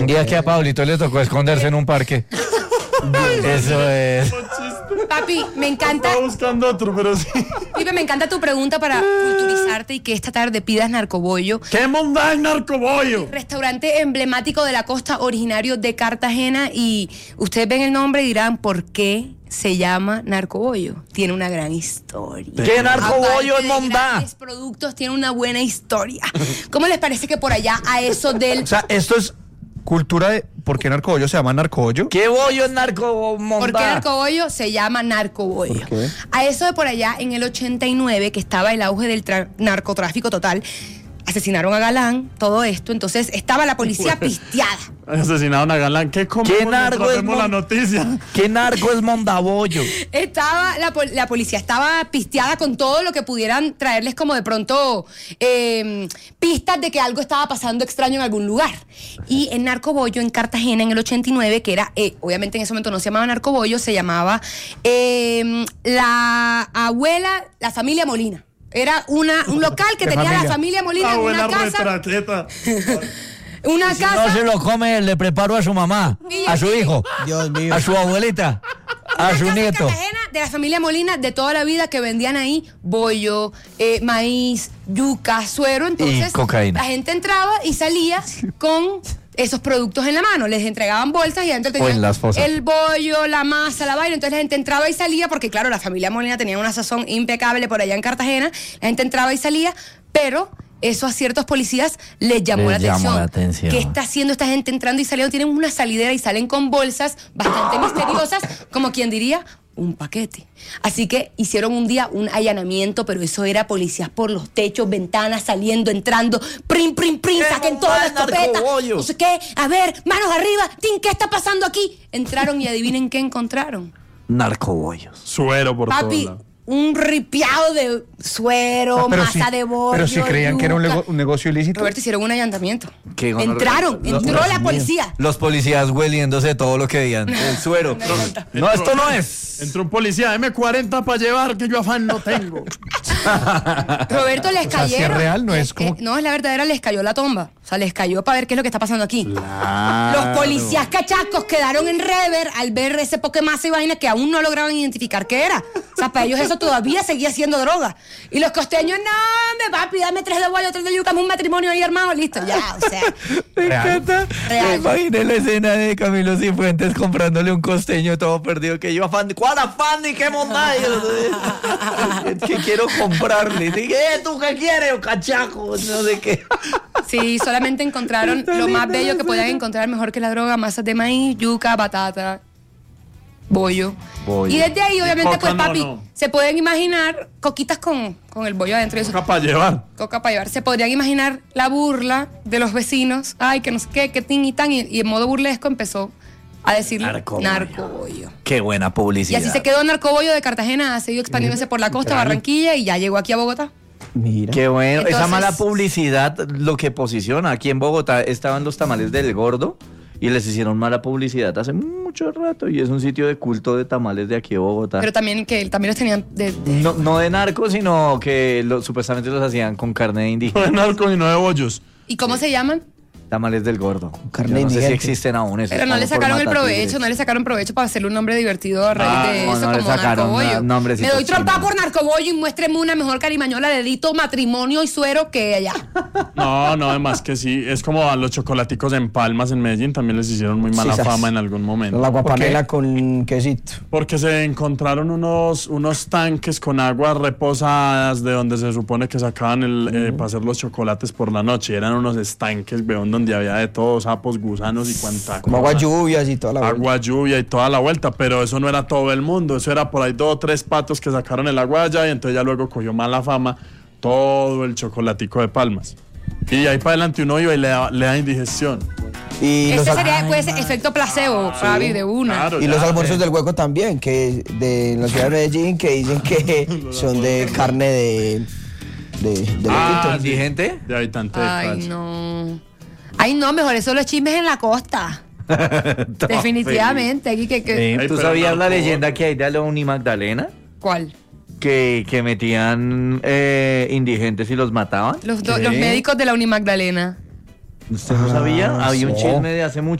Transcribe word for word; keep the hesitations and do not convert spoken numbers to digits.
Y aquí a Pablito le tocó esconderse en un parque. Eso es. Papi, me encanta. Estaba buscando otro, pero sí. Pipe, me encanta tu pregunta para culturizarte y que esta tarde pidas narcobollo. ¿Qué monda es narcobollo? Restaurante emblemático de la costa, originario de Cartagena, y ustedes ven el nombre y dirán ¿por qué se llama narcobollo? Tiene una gran historia. ¿Qué narcobollo es Aparte de mondá? grandes productos, tiene una buena historia. ¿Cómo les parece que por allá a eso del... O sea, esto es cultura de... ¿Por qué narcobollo se llama narcobollo? ¿Qué bollo es narco mondá? ¿Por qué narcobollo? Se llama narcobollo. A eso de por allá, en el ochenta y nueve, que estaba el auge del tra- narcotráfico total, asesinaron a Galán, todo esto, entonces estaba la policía pisteada. Asesinaron a Galán. ¿Qué comemos? ¿Qué narco mientras es vemos mon- la noticia? ¿Qué narco es mondabollo? Estaba la, pol- la policía estaba pisteada con todo lo que pudieran traerles como de pronto eh, pistas de que algo estaba pasando extraño en algún lugar. Y en Narcobollo, en Cartagena, en el ochenta y nueve, que era, eh, obviamente en ese momento no se llamaba Narcobollo, se llamaba eh, la abuela, la familia Molina. Era una, un local que ¿Qué tenía familia? la familia Molina La en buena una casa. retraqueta. Una Si casa. no se lo come, le preparo a su mamá, a su hijo, Dios mío. a su abuelita, a Una su casa nieto. en Cartagena de la familia Molina de toda la vida, que vendían ahí bollo, eh, maíz, yuca, suero. Entonces Y cocaína. la gente entraba y salía con esos productos en la mano. Les entregaban bolsas y adentro tenían en las fosas. el bollo, la masa, la vaina. Entonces la gente entraba y salía porque, claro, la familia Molina tenía una sazón impecable por allá en Cartagena. La gente entraba y salía, pero eso a ciertos policías les llamó, Les la, llamó atención. la atención. ¿Qué está haciendo esta gente entrando y saliendo? Tienen una salidera y salen con bolsas bastante misteriosas, como quien diría, un paquete. Así que hicieron un día un allanamiento, pero eso era policías por los techos, ventanas, saliendo, entrando, prim, prim, prim, ¡Qué saquen toda la bombada, escopeta, narcobollo! no sé qué, a ver, manos arriba, tin, ¿qué está pasando aquí? Entraron y adivinen qué encontraron. Narcobollos. Suero por Papi, todo lado. un ripiado de suero, Pero masa si- de bollo, Pero si creían que era un, yuca. nego- un negocio ilícito. Roberto, hicieron un allanamiento. Qué gonorrea. Entraron, Los- entró Dios la mío. policía. Los policías hueliéndose todo lo que veían. El suero. No, esto no es. Entró un policía, eme cuarenta para llevar, que yo afán no tengo. Roberto, les O sea, si cayeron. es real, no Eh, es como- eh, no, es la verdadera, les cayó la tomba. O sea, les cayó para ver qué es lo que está pasando aquí. Los policías cachacos quedaron en rever al ver ese poquemasa y vaina que aún no lograban identificar qué era. O sea, para ellos eso todavía seguía siendo droga. Y los costeños, no, me papi, dame tres de bollo, tres de yuca, un matrimonio ahí armado, listo, ya, o sea. Me Real. encanta. Real. Me imaginé la escena de Camilo Cifuentes comprándole un costeño todo perdido que yo afán. ¿Cuál afán ni qué monda? Que quiero comprarle. Dije, eh, ¿tú qué quieres? Un cachaco, no sé qué. Sí, solamente encontraron lo más bello que podían encontrar, mejor que la droga, masas de maíz, yuca, batata, bollo. Bollo. Y desde ahí, obviamente, Coca pues, no, papi, no. se pueden imaginar coquitas con, con el bollo adentro y eso. Coca para llevar. Coca para llevar. Se podrían imaginar la burla de los vecinos. Ay, que no sé qué, que tin y tan. Y, y en modo burlesco empezó a decir Narcobollo. narcobollo. Qué buena Y publicidad. así se quedó Narcobollo de Cartagena, ha seguido expandiéndose por la costa, Barranquilla, y ya llegó aquí a Bogotá. Mira. Qué bueno. Esa Entonces- mala publicidad lo que posiciona. Aquí en Bogotá estaban los tamales del Gordo y les hicieron mala publicidad hace mucho rato y es un sitio de culto de tamales de aquí de Bogotá. Pero también que también los tenían de, de- No, no de narcos, sino que lo- supuestamente los hacían con carne de No indígena. de narco y no de bollos. ¿Y cómo se llaman? Tamales del Gordo. Carne Yo no sé si indigente. existen aún. esos Pero no como le sacaron el por provecho, matatigres. no le sacaron provecho para hacerle un nombre divertido a raíz Ah, de no, eso, no le como sacaron narcobollo. na- nombrecito Me doy trompa chino. por narcobollo y muéstreme una mejor carimañola de dito, matrimonio y suero que allá. No, no, además que sí. Es como a los chocolaticos en Palmas, en Medellín, también les hicieron muy mala sas. fama en algún momento. La guapanela con quesito. Porque se encontraron unos, unos tanques con aguas reposadas de donde se supone que sacaban el, eh, para hacer los chocolates por la noche. Eran unos estanques, weón, donde había de todo, sapos, gusanos y cuanta Como cosa. agua lluvias y toda la vuelta. Agua, lluvia y toda la vuelta, pero eso no era todo el mundo, eso era por ahí dos o tres patos que sacaron el agua allá y entonces ya luego cogió mala fama todo el chocolatico de Palmas. Y ahí para adelante uno iba y le da, le da indigestión. Y los, Ese al- sería pues efecto placebo, Fabi, de una. Claro, y ya, los almuerzos eh. del hueco también, que de la ciudad de Medellín, que dicen que son de carne de... de, de Ah, loquito. ¿Indigente? De habitante de Ay, Crash. no. Ay, no, mejor eso los chismes en la costa. Definitivamente. Aquí que, que- Eh, Ay, ¿Tú pero sabías la narco- leyenda que hay de la Unimagdalena? ¿Cuál? Que, que metían eh, indigentes y los mataban. Los, do- ¿Qué? los médicos de la Unimagdalena. ¿Usted no sabía? Ah, Había un sí. chisme de hace mucho